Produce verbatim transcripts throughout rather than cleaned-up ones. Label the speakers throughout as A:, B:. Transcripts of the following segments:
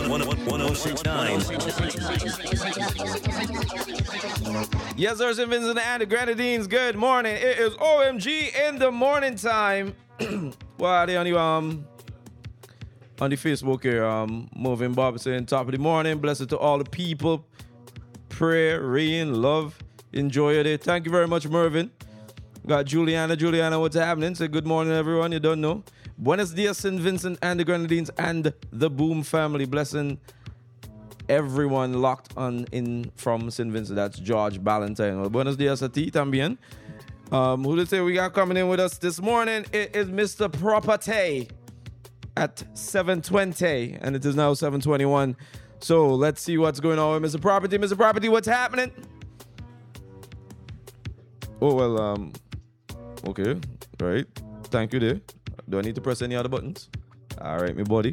A: one oh six point nine.
B: Yes, sir, Saint Vincent and the Grenadines. Good morning. It is O M G in the morning time. Well, are they on the um on the Facebook here? Um, Moving Bob saying top of the morning. Blessed to all the people. Prayer, rain, love. Enjoy your day. Thank you very much, Mervin. Got Juliana. Juliana, what's happening? Say good morning, everyone. You don't know. Buenos dias, Saint Vincent and the Grenadines and the Boom family. Blessing everyone locked on in from Saint Vincent. That's George Ballantyne. Well, buenos dias a ti también. Um, who did say we got coming in with us this morning? It is Mister Property at seven twenty, and it is now seven twenty-one. So let's see what's going on with Mister Property. Mister Property, what's happening? Oh, well, um, okay, right. Thank you there. Do I need to press any other buttons? All right, me buddy.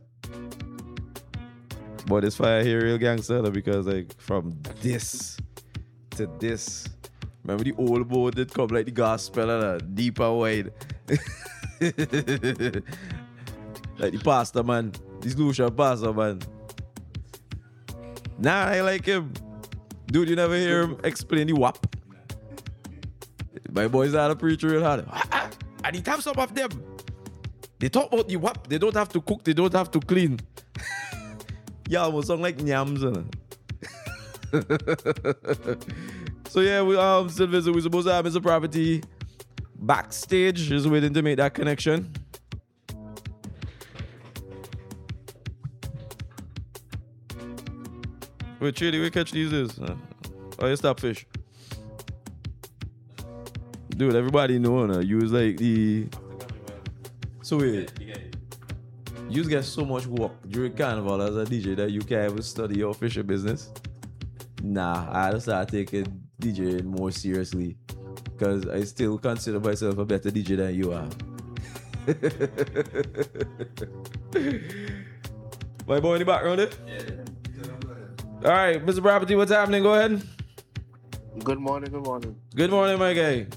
B: But it's fire here, real gangster, because like from this to this. Remember the old boat that come like the gospel and uh, deep and wide. Like the pastor man. This Lucia pastor man. Nah, I like him. Dude, you never hear him explain the W A P. My boys are a preacher real hard. I need to have some of them. They talk about the W A P. They don't have to cook. They don't have to clean. Yeah, almost sound like nyams. So yeah, we um still visit. We're supposed to have Mister Property backstage, just waiting to make that connection. Wait, Chidi, we catch these is? Uh, oh, you stop fish. Dude, everybody know now. You was like the. So wait. You get so much work during Carnival as a D J that you can't even study your official business. Nah, I had to start taking DJing more seriously because I still consider myself a better D J than you are. My boy in the background there? Yeah. All right, Mister Property, what's happening? Go ahead.
C: Good morning, good morning.
B: Good morning, my guy.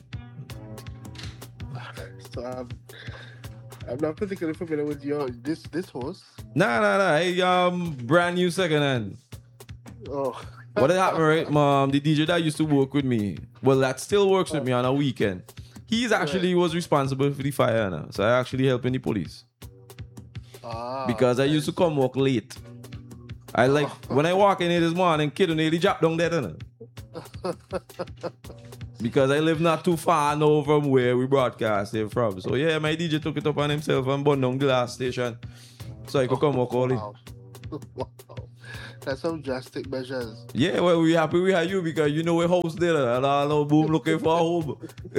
C: So I'm, I'm not particularly familiar with your this this host.
B: Nah, nah, nah. Hey, um, brand new second hand.
C: Oh.
B: What happened, right, mom? The D J that used to work with me, well, that still works with me on a weekend. He's actually was responsible for the fire now, so I actually helping the police.
C: Ah,
B: because I used to come work late. I like when I walk in here this morning, kid nearly drop down there, didn't because I live not too far now from where we broadcast it from. So yeah, my D J took it up on himself and burned down the last station, so I could come work all in.
C: Wow. That's some drastic measures.
B: Yeah, well, we happy we have you because you know we're host there and I know Boom looking for a home.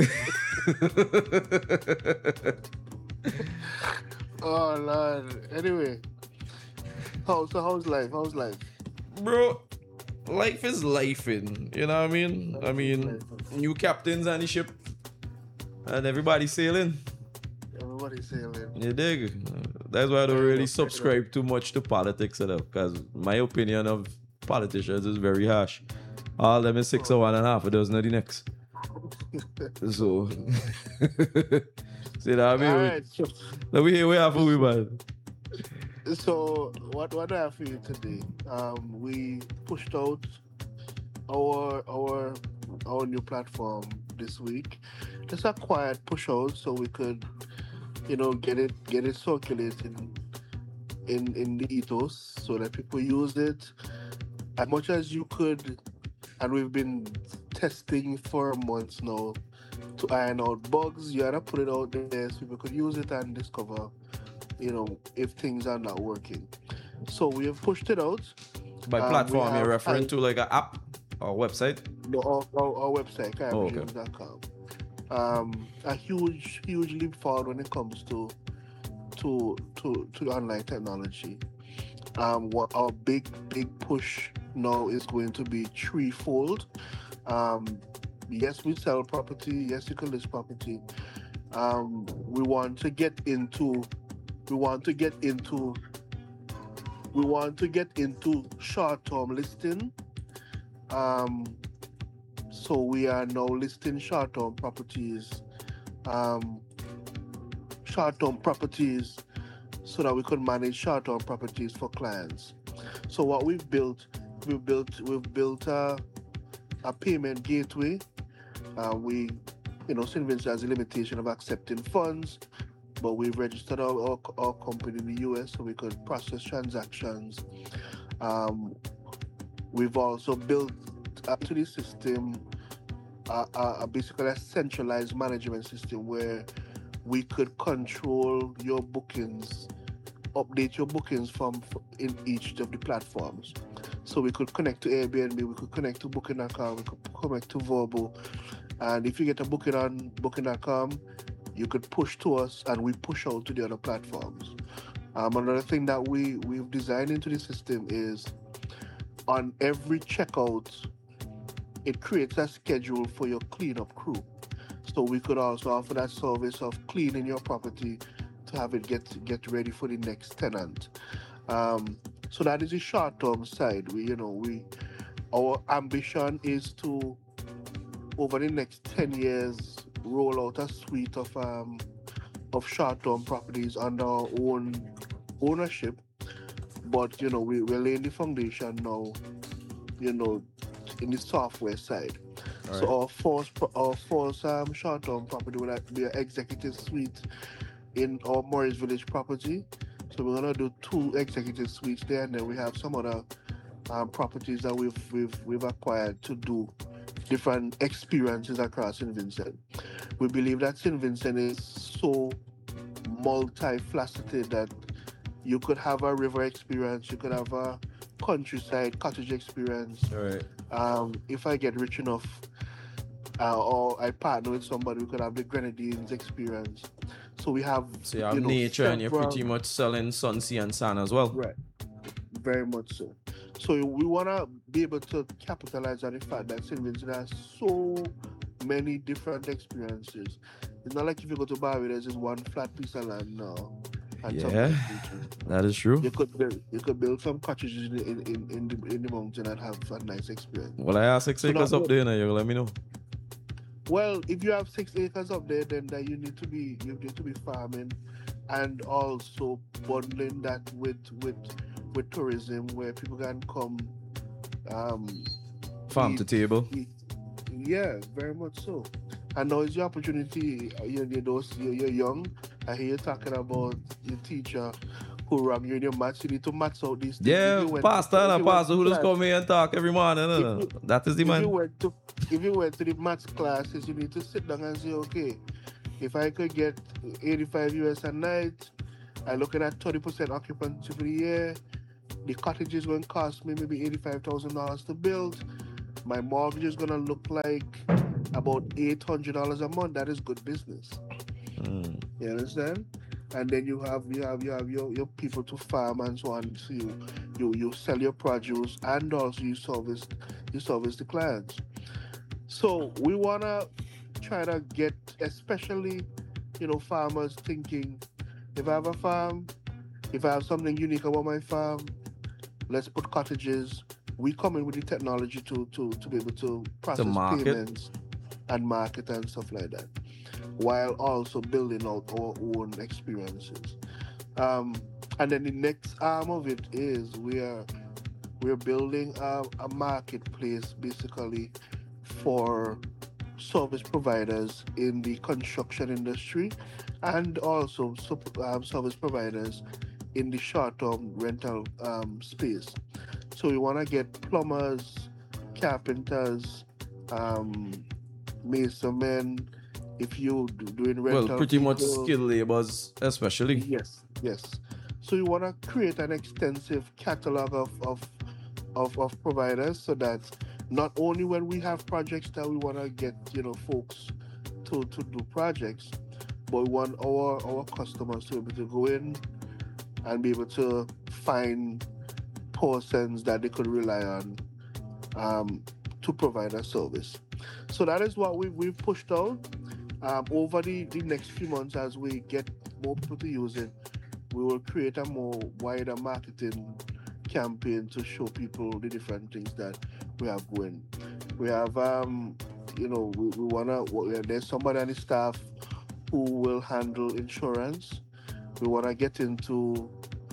C: Oh Lord. Anyway, how so? How's life? How's life,
B: bro? Life is lifing. You know what I mean? I mean, new captains on the ship, and everybody sailing.
C: Everybody sailing.
B: You dig? That's why I don't really subscribe too much to politics, because my opinion of politicians is very harsh. All them is six or one and a half, a dozen of the next. So, see that I mean?
C: Right.
B: Let me hear we have for we, man.
C: So, what what do I have for you today? Um, we pushed out our our our new platform this week. Just a quiet push out so we could, you know, get it get it circulating in in the ethos so that people use it as much as you could. And we've been testing for months now to iron out bugs. You gotta put it out there so people could use it and discover, you know, if things are not working. So we have pushed it out.
B: By
C: Um,
B: platform,
C: we
B: you're
C: have-
B: referring to like an app or website?
C: No, our, our, our website,
B: Oh, okay.
C: caribbean dot com. Um, a huge, huge leap forward when it comes to to to to online technology. Um, what our big, big push now is going to be threefold. Um, yes, we sell property. Yes, you can list property. Um, we want to get into, we want to get into, we want to get into short-term listing. Um, so we are now listing short-term properties, um, short-term properties, so that we could manage short-term properties for clients. So what we've built, we've built, we've built a, a payment gateway. Uh, we, you know, Saint Vincent has a limitation of accepting funds, but we've registered our, our, our company in the U S so we could process transactions. Um, we've also built up to the system uh, uh, basically a centralized management system where we could control your bookings, update your bookings from in each of the platforms. So we could connect to Airbnb, we could connect to Booking dot com, we could connect to Vrbo. And if you get a booking on Booking dot com, you could push to us and we push out to the other platforms. Um, another thing that we, we've designed into the system is on every checkout, it creates a schedule for your cleanup crew. So we could also offer that service of cleaning your property to have it get get ready for the next tenant. Um, so that is the short-term side. We, you know, we our ambition is to over the next ten years roll out a suite of um, of short-term properties under our own ownership. But you know, we, we're laying the foundation now, you know, in the software side. All so right. our first our first um, short-term property will be an executive suite in our Morris Village property. So we're gonna do two executive suites there, and then we have some other um, properties that we've we've we've acquired to do different experiences across Saint Vincent. We believe that Saint Vincent is so multifaceted that you could have a river experience, you could have a countryside cottage experience.
B: All right.
C: Um, if I get rich enough, uh, or I partner with somebody, we could have the Grenadines experience. So we have,
B: so you have
C: you know,
B: nature,
C: several,
B: and you're pretty much selling sun, sea, and sand as well.
C: Right. Very much so. So we want to be able to capitalize on the fact that Saint Vincent has so many different experiences. It's not like if you go to Barbados, there's one flat piece of land now.
B: Yeah, that is true.
C: You could build, you could build some cottages in in, in, in, the, in the mountain and have a nice experience.
B: Well, I have six so acres up there now. You let me know.
C: Well, if you have six acres up there, then that you need to be you need to be farming, and also bundling that with with with tourism, where people can come um,
B: farm
C: eat,
B: to table.
C: Eat. Yeah, very much so. And now is your opportunity. You know, you're young. I hear you talking about your teacher who rang you in your maths. You need to maths out these things.
B: Yeah, pastor and pastor who just come here and talk every morning. No, no. That is the
C: if
B: man.
C: You went to, if you went to the maths classes, you need to sit down and say, okay, if I could get eighty-five U S a night, I'm looking at thirty percent occupancy for the year. The cottage is going to cost me maybe eighty-five thousand dollars to build. My mortgage is going to look like about eight hundred dollars a month. That is good business. Mm. You understand? And then you have you have you have your, your people to farm and so on. So you, you you sell your produce and also you service you service the clients. So we wanna try to get especially, you know, farmers thinking, if I have a farm, if I have something unique about my farm, let's put cottages. We come in with the technology to to, to be able to process to payments and market and stuff like that, while also building out our own experiences. Um, and then the next arm of it is we are we're building a, a marketplace basically for service providers in the construction industry and also um, service providers in the short-term rental um, space. So we want to get plumbers, carpenters, um, mason men. If you doing rental,
B: well, pretty
C: people,
B: much skilled laborers, especially.
C: Yes, yes. So you want to create an extensive catalog of, of of of providers, so that not only when we have projects that we want to get, you know, folks to, to do projects, but we want our our customers to be able to go in and be able to find persons that they could rely on um, to provide a service. So that is what we we've pushed out. Um, over the, the next few months, as we get more people to use it, we will create a more wider marketing campaign to show people the different things that we have going. We have, um, you know, we, we wanna. There's somebody on the staff who will handle insurance. We wanna get into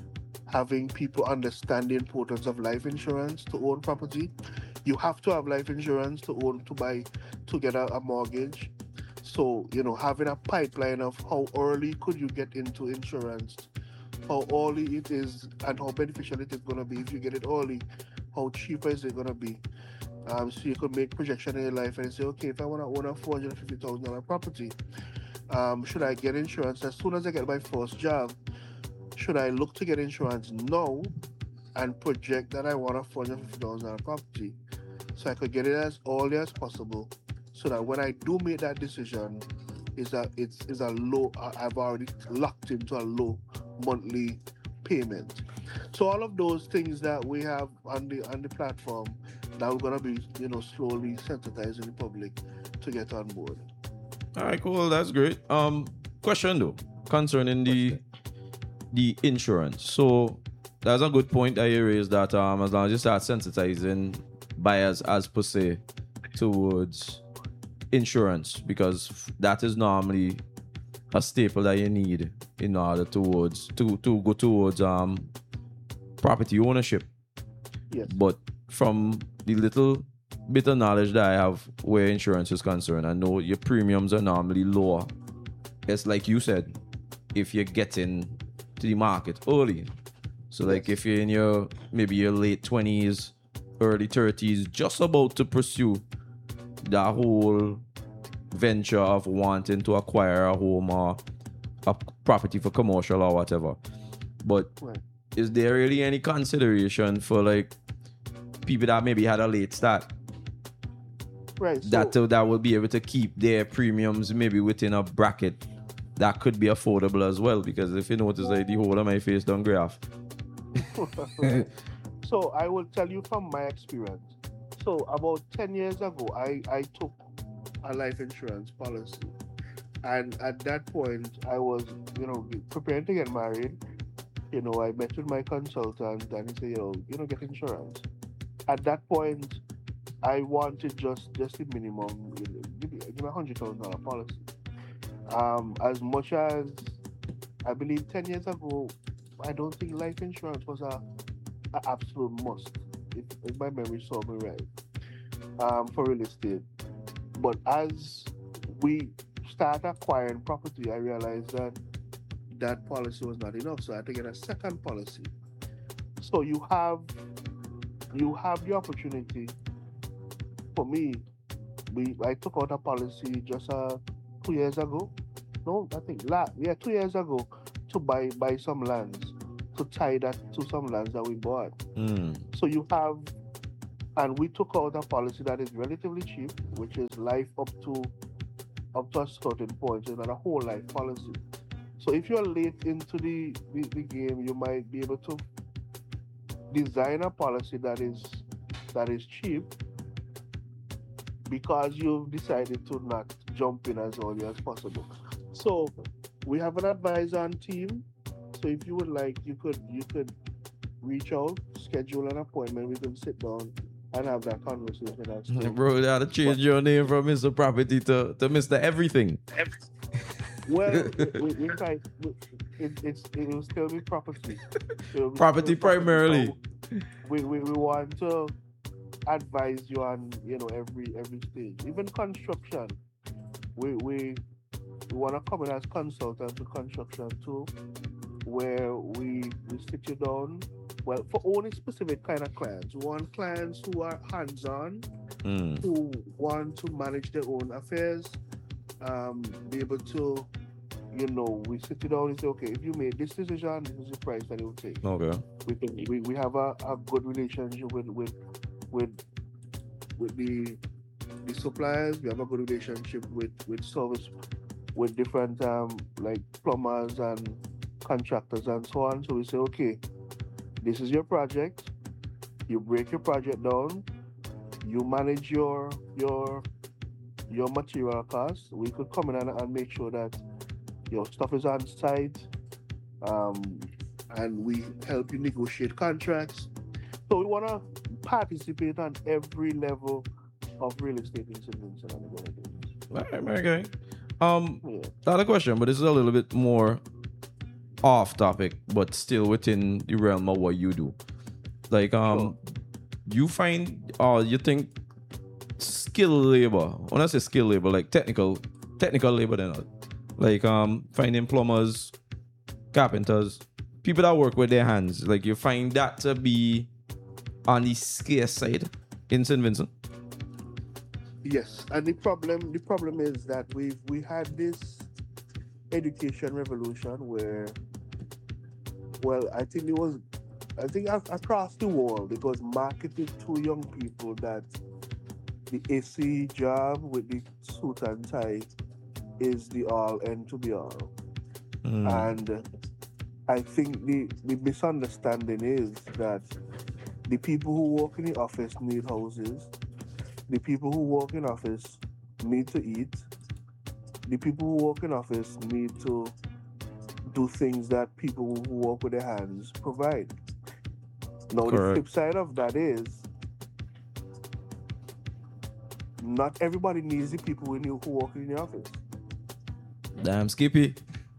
C: having people understand the importance of life insurance to own property. You have to have life insurance to own, to buy, to get a, a mortgage. So, you know, having a pipeline of how early could you get into insurance, how early it is, and how beneficial it is going to be if you get it early, how cheaper is it going to be. Um, so you could make projection in your life and say, okay, if I want to own a four hundred fifty thousand dollars property, um, should I get insurance as soon as I get my first job? Should I look to get insurance now and project that I want a four hundred fifty thousand dollars property so I could get it as early as possible, so that when I do make that decision, is a it's is a low. I've already locked into a low monthly payment. So all of those things that we have on the on the platform, that we're gonna be, you know, slowly sensitizing the public to get on board.
B: All right, cool. That's great. Um, question though, concerning the the insurance. So that's a good point that you raised, that um, as long as you start sensitizing buyers as per se towards insurance, because that is normally a staple that you need in order towards to to go towards um property ownership.
C: Yes.
B: But from the little bit of knowledge that I have where insurance is concerned, I know your premiums are normally lower. It's like you said, if you're getting to the market early. So like if you're in your maybe your late twenties, early thirties, just about to pursue that whole venture of wanting to acquire a home or a property for commercial or whatever. But
C: Right.
B: is there really any consideration for like people that maybe had a late start,
C: Right. So,
B: that uh, that will be able to keep their premiums maybe within a bracket that could be affordable as well? Because if you notice, like the whole of my face done graph.
C: so I will tell you from my experience. So about ten years ago, I, I took a life insurance policy. And at that point, I was, you know, preparing to get married. You know, I met with my consultant and he said, you know, you know, get insurance. At that point, I wanted just just the minimum, you know, give me, give me a hundred thousand dollar policy. Um, as much as I believe ten years ago, I don't think life insurance was a, a absolute must, if, if my memory serves me right, um, for real estate. But as we start acquiring property, I realized that that policy was not enough, so I had to get a second policy. So you have you have the opportunity. For me, we I took out a policy just uh, two years ago. No, I think la yeah, two years ago to buy buy some lands, to tie that to some lands that we bought.
B: Mm.
C: So you have, and we took out a policy that is relatively cheap, which is life up to up to a certain point. It's not a whole life policy. So if you're late into the, the, the game, you might be able to design a policy that is that is cheap, because you've decided to not jump in as early as possible. So we have an advisor on team. So if you would like, you could you could reach out, schedule an appointment. We can sit down and have that conversation. As to
B: Bro, you had to change
C: what-
B: your name from Mister Property to, to Mister Everything.
C: Well, we, we, we try, we, it, it's, it will still be property. It will be
B: Property
C: still property.
B: primarily.
C: So We, we, we want to advise you on, you know, every every stage. Even construction, we we, we want to come in as consultants to construction too, where we, we sit you down. Well, for only specific kind of clients. We want clients who are hands-on,
B: Mm.
C: who want to manage their own affairs, um, be able to, you know, we sit you down and say, okay, if you made this decision, this is the price that it will take.
B: Okay.
C: We, can, we we have a, a good relationship with with with with the the suppliers. We have a good relationship with with service, with different um like plumbers and contractors and so on. So we say, okay, this is your project. You break your project down. You manage your your your material costs. We could come in and, and make sure that your stuff is on site, um, and we help you negotiate contracts. So we want to participate on every level of real estate in Saint Vincent and the Grenadines.
B: All right, okay. Um,
C: Yeah.
B: not a question, but this is a little bit more off topic, but still within the realm of what you do. Like, um,
C: Sure.
B: you find, or you think skill labor, when I say skill labor, like technical, technical labor, then like um, finding plumbers, carpenters, people that work with their hands, like you find that to be on the scarce side in Saint Vincent.
C: Yes, and the problem the problem is that we we had this education revolution where, well, I think it was, I think ac- across the world it was marketed to young people that the A C job with the suit and tie is the all end to be all,
B: Mm.
C: and I think the the misunderstanding is that the people who work in the office need houses. The people who work in office need to eat. The people who work in office need to do things that people who work with their hands provide. Now, the
B: Correct.
C: flip side of that is not everybody needs the people who who work in the office.
B: Damn, Skippy.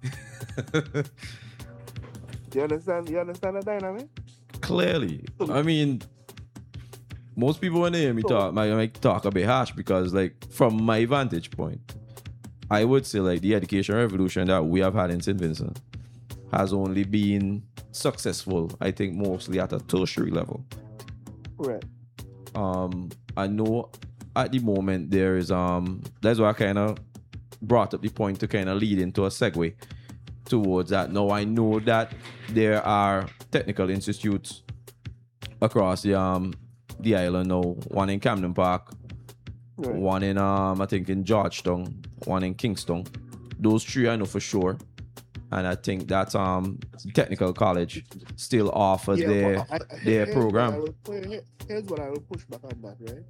C: You understand? You understand the dynamic?
B: Clearly, I mean, most people when they hear me
C: So-
B: talk, might, might talk a bit harsh because, like, from my vantage point, I would say like the education revolution that we have had in Saint Vincent has only been successful, I think, mostly at a tertiary level.
C: Right.
B: Um, I know at the moment there is um that's why I kind of brought up the point to kind of lead into a segue towards that. Now I know that there are technical institutes across the um the island now, one in Camden Park,
C: Right.
B: one in um I think in Georgetown, one in Kingston. Those three I know for sure. And I think that um technical college still offer
C: Yeah,
B: their
C: but I- I-
B: their
C: here's what I
B: program.
C: will- here- Here's what I will push back on that, right?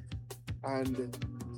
C: And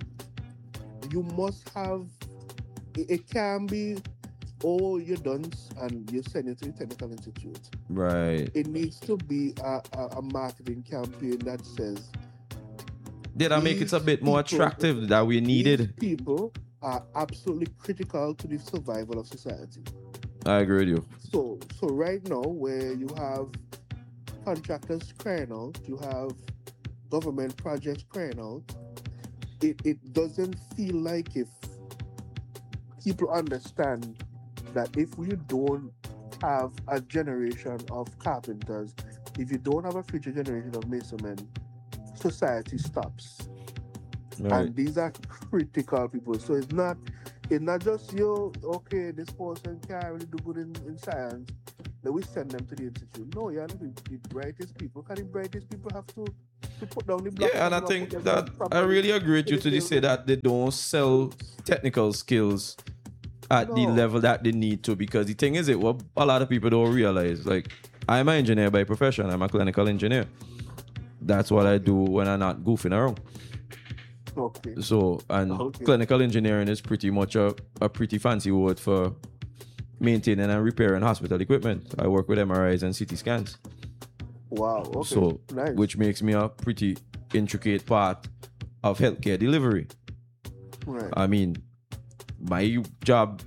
C: you must have. It, it can be, oh, you're done, and you send it to the technical institute.
B: Right.
C: It needs to be a, a, a marketing campaign that says
B: Did I make it a
C: these
B: bit more
C: people-
B: attractive that we needed?
C: these people are absolutely critical to the survival of society.
B: I agree with you.
C: So, so right now, where you have contractors crying out, you have government projects crying out, it, it doesn't feel like if people understand that if you don't have a generation of carpenters, if you don't have a future generation of masonmen, society stops.
B: Right.
C: And these are critical people. So it's not it's not just you, okay, this person can't really do good in, in science, then we send them to the institute. No, you're not the, the brightest people. Because the brightest people have to, to put down the block
B: Yeah, and I
C: put
B: think
C: them
B: that I
C: properly.
B: really agree with you to the say that they don't sell technical skills at the
C: No.
B: level that they need to, because the thing is it what a lot of people don't realize. Like, I'm an engineer by profession, I'm a clinical engineer. That's what I do when I'm not goofing around.
C: Okay.
B: So, and
C: Okay.
B: clinical engineering is pretty much a, a pretty fancy word for maintaining and repairing hospital equipment. I work with M R Is and C T scans.
C: Wow. Okay.
B: So,
C: nice.
B: which makes me a pretty intricate part of healthcare delivery.
C: right.
B: I mean, my job,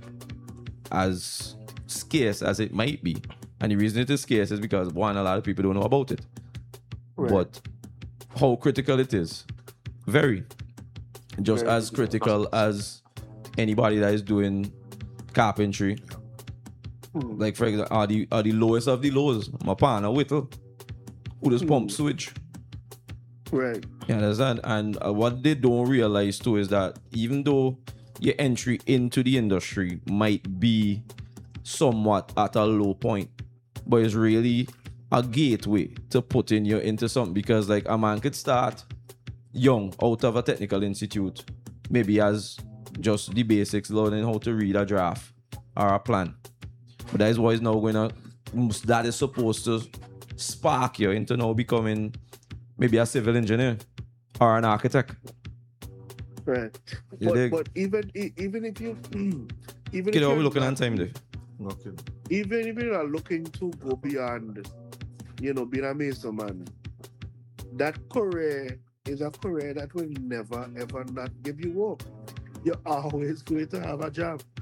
B: as scarce as it might be, and the reason it is scarce is because, one, a lot of people don't know about it.
C: Right.
B: But how critical it is, very. Just
C: Very
B: as
C: critical.
B: critical as anybody that is doing carpentry.
C: Hmm.
B: Like, for example, are the, are the lowest of the lows. My partner, Whittle, who does pump
C: Hmm.
B: switch.
C: Right.
B: You understand? And uh, what they don't realize too is that even though your entry into the industry might be somewhat at a low point, but it's really a gateway to putting you into something, because like a man could start young out of a technical institute, maybe as just the basics, learning how to read a draft or a plan. But that is what is now going to, that is supposed to spark you into now becoming maybe a civil engineer or an architect.
C: Right.
B: You
C: But,
B: dig?
C: but even e- even if you even if
B: You know,
C: you're
B: we're looking
C: not-
B: at time there.
A: Okay.
C: even if you're not looking to go beyond, you know, being a mason man, that career is a career that will never ever not give you work. You're always going to have a job.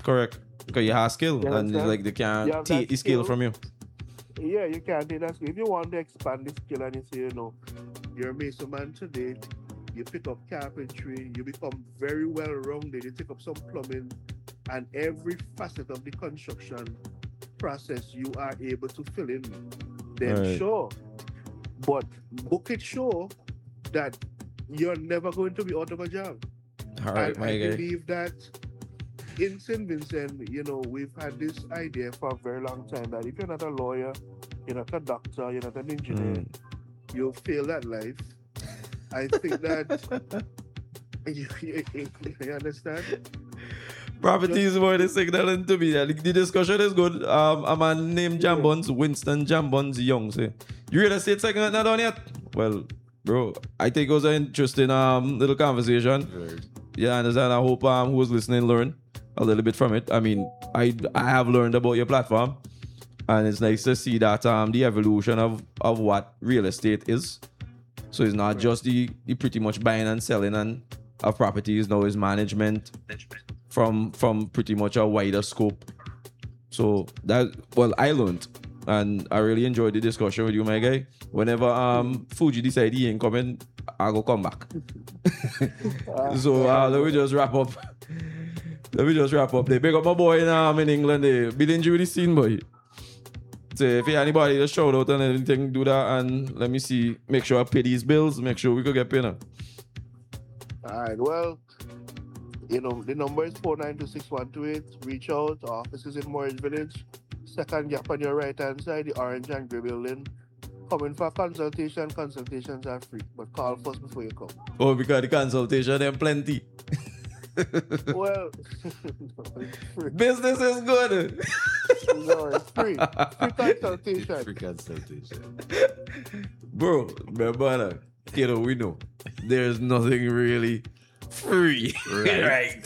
B: Correct. Because you have skill,
C: You
B: and it's
C: understand?
B: like they
C: You
B: can't
C: have
B: take
C: that
B: the skill
C: skill.
B: from you.
C: Yeah, you can take that skill. If you want to expand the skill and you say, you know, you're a mason man today, you pick up carpentry, you become very well rounded, you take up some plumbing, and every facet of the construction process you are able to fill in, then
B: Right.
C: sure. But book it sure that you're never going to be out of a job.
B: All right,
C: And
B: my
C: I
B: guy.
C: believe that in Saint Vincent, you know, we've had this idea for a very long time that if you're not a lawyer, you're not a doctor, you're not an engineer,
B: Mm.
C: you'll fail at life. I think that you, you, you understand?
B: Property is more the signaling to me. The, the discussion is good. Um, a man named Jambons, Winston Jambons Young, say, you real estate segment not done yet? Well, bro, I think it was an interesting um little conversation.
A: Right.
B: Yeah, I understand. I hope um who's listening learn a little bit from it. I mean, I I have learned about your platform, and it's nice to see that um the evolution of of what real estate is. So it's not just the, the pretty much buying and selling and of properties. Now it's management from from pretty much a wider scope. So that well, I learned, and I really enjoyed the discussion with you, my guy. Whenever um Fuji decide he ain't coming, I go come back. So uh, let me just wrap up. Let me just wrap up. They pick up my boy in um in England. They been enjoy the scene, boy. So if you anybody just shout out and anything, do that, and let me see. Make sure I pay these bills. Make sure we could get paid now.
C: All right, well, you know, the number is four nine two six one two eight. Reach out. Our office is in Morris Village. Second gap on your right hand side, the orange and grey building. Come in for a consultation. Consultations are free, but call first before you come.
B: Oh, because the consultation them plenty.
C: Well, no, it's free.
B: Business is good.
C: No, it's free. Free consultation.
A: Free consultation.
B: Bro, remember that? Kiddo, we know. There's nothing really free. Right.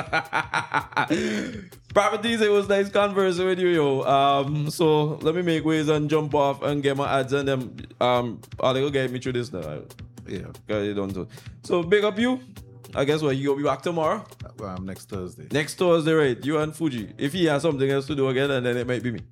B: Properties, it was nice conversing with you, yo. Um, so let me make ways and jump off and get my ads and them. Um, I'll go get me through this now.
A: Yeah.
B: Got it done too. So big up you. I guess what you'll be back tomorrow.
A: Um, next Thursday.
B: Next Thursday, right? You and Fuji. If he has something else to do again, and then it might be me.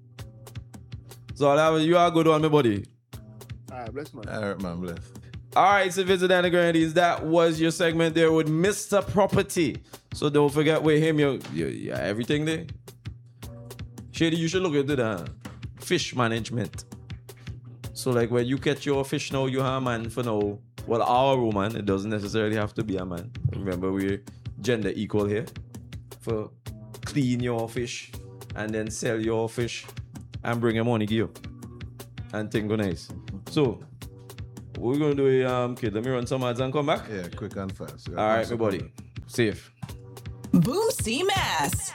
B: So I'll have, you are good on me, buddy.
C: All right, bless man.
A: All right, man. Bless.
B: All right, so visit Anna Grandies. That was your segment there with Mister Property. So don't forget with him, you, you, you everything there. Shady, you should look into the fish management. So like when you catch your fish now, you have a man for now. Well, our woman, it doesn't necessarily have to be a man. Remember, we're gender equal here. For clean your fish and then sell your fish and bring your money to you. And thing go nice. So, what we're gonna do is, um, kid, let me run some ads and come back.
A: Yeah, quick and fast. Yeah,
B: All right, my buddy. Safe.
D: Boom C M A S.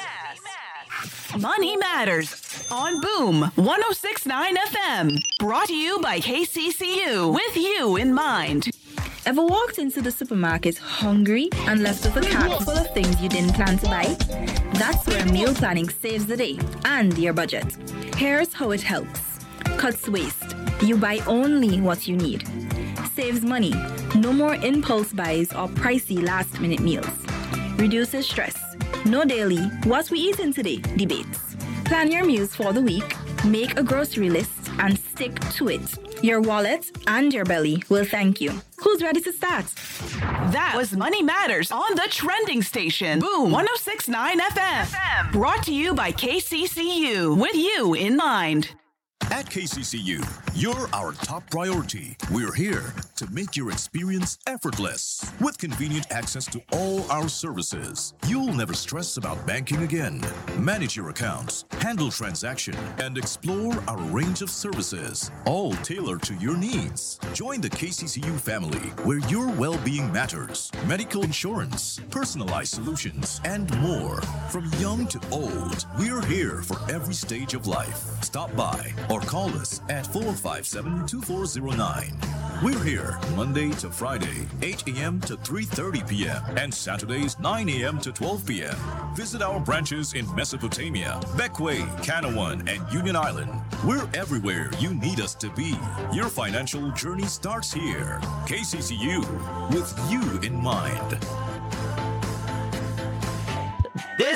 D: Money Matters on Boom one oh six point nine F M. Brought to you by K C C U with you in mind.
E: Ever walked into the supermarket hungry and left with a cart full of things you didn't plan to buy? That's where meal planning saves the day and your budget. Here's how it helps. Cuts waste. You buy only what you need. Saves money. No more impulse buys or pricey last-minute meals. Reduces stress. No daily what we eating today debates. Plan your meals for the week, make a grocery list, and stick to it. Your wallet and your belly will thank you. Who's ready to start?
D: That was Money Matters on the trending station. Boom one oh six point nine F M. Brought to you by K C C U with you in mind.
F: At K C C U, you're our top priority. We're here to make your experience effortless with convenient access to all our services. You'll never stress about banking again. Manage your accounts, handle transaction, and explore our range of services, all tailored to your needs. Join the K C C U family where your well-being matters. Medical insurance, personalized solutions, and more. From young to old, we're here for every stage of life. Stop by or call us at four five seven, two four zero nine. We're here Monday to Friday, eight a.m. to three thirty p.m. and Saturdays, nine a.m. to twelve p.m. Visit our branches in Mesopotamia, Beckway, Canawan, and Union Island. We're everywhere you need us to be. Your financial journey starts here. K C C U, with you in mind.
G: This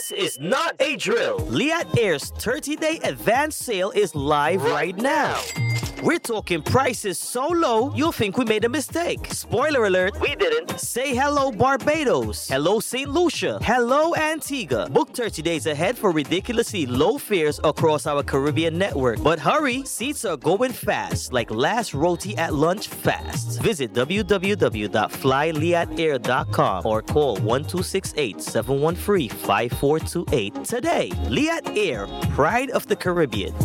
G: This is not a drill. Liat Air's thirty-day advance sale is live right now. We're talking prices so low, you'll think we made a mistake. Spoiler alert, we didn't. Say hello Barbados. Hello Saint Lucia. Hello Antigua. Book thirty days ahead for ridiculously low fares across our Caribbean network. But hurry, seats are going fast, like last roti at lunch fast. Visit w w w dot fly liat air dot com or call one two six eight, seven one three, five four two eight today. Liat Air, pride of the Caribbean.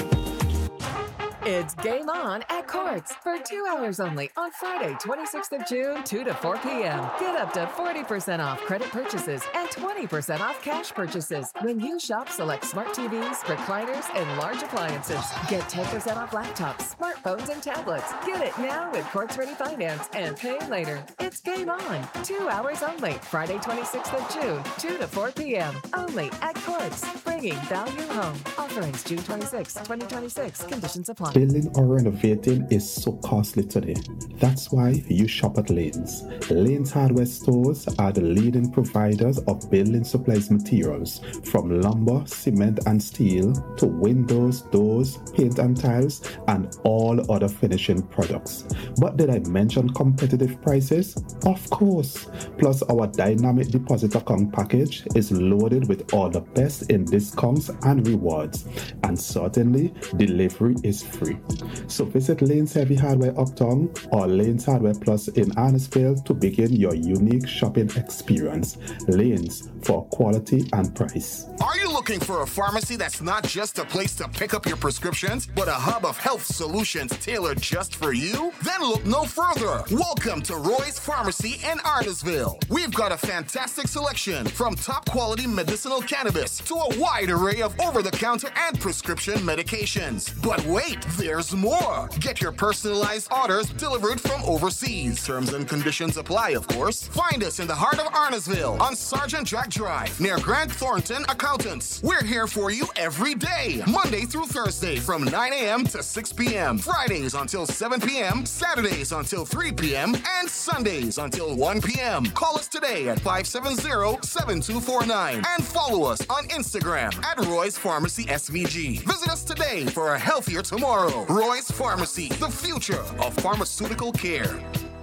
H: It's game on at Courts for two hours only on Friday, twenty-sixth of June, two to four p.m. Get up to forty percent off credit purchases and twenty percent off cash purchases when you shop select smart T Vs, recliners, and large appliances. Get ten percent off laptops, smartphones, and tablets. Get it now with Courts Ready Finance and pay later. It's game on. Two hours only. Friday, twenty-sixth of June, two to four p.m. Only at Courts. Bringing value home. Offer ends June twenty-sixth, twenty twenty-six. Conditions apply.
I: Building or renovating is so costly today. That's why you shop at Lanes. Lanes Hardware Stores are the leading providers of building supplies materials, from lumber, cement and steel to windows, doors, paint and tiles, and all other finishing products. But did I mention competitive prices? Of course. Plus, our dynamic deposit account package is loaded with all the best in discounts and rewards. And certainly, delivery is free. So visit Lanes Heavy Hardware Uptown or Lanes Hardware Plus in Arnesville to begin your unique shopping experience. Lanes for quality and price.
J: Are you looking for a pharmacy that's not just a place to pick up your prescriptions, but a hub of health solutions tailored just for you? Then look no further. Welcome to Roy's Pharmacy in Arnesville. We've got a fantastic selection from top quality medicinal cannabis to a wide array of over-the-counter and prescription medications. But wait, there's more. Get your personalized orders delivered from overseas. Terms and conditions apply, of course. Find us in the heart of Arnesville on Sergeant Jack Drive near Grant Thornton Accountants. We're here for you every day, Monday through Thursday from nine a.m. to six p.m. Fridays until seven p.m. Saturdays until three p.m. and Sundays until one p.m. Call us today at five seven zero, seven two four nine and follow us on Instagram at Roy's Pharmacy S V G. Visit us today for a healthier tomorrow. Roy's Pharmacy, the future of pharmaceutical care.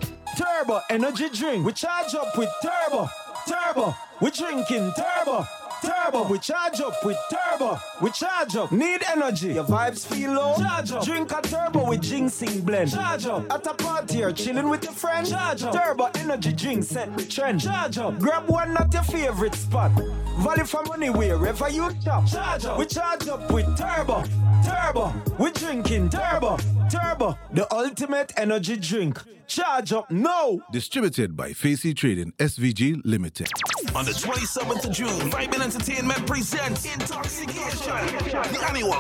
K: Turbo energy drink. We charge up with Turbo. Turbo. We drinking Turbo. Turbo. We charge up with Turbo. We charge up. Need energy. Your vibes feel low. Charge up. Drink a Turbo with ginseng blend. Charge up. At a party or chilling with your friends. Charge up. Turbo energy drink set the trend. Charge up. Grab one at your favorite spot. Value for money wherever you shop. Charge up. We charge up with Turbo. Turbo. We drinking Turbo. Turbo. The ultimate energy drink. Charge up now.
A: Distributed by Facey Trading S V G Limited.
F: On the twenty-seventh of June, Vibe and Entertainment presents Intoxication. The annual